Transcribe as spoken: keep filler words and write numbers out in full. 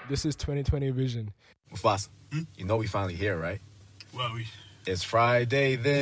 This is twenty twenty Vision. Mufasa, hmm? You know we finally here, right? Well, we... It's Friday then.